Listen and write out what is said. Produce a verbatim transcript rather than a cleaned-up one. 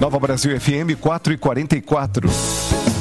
Nova Brasil F M quatro e quarenta e quatro.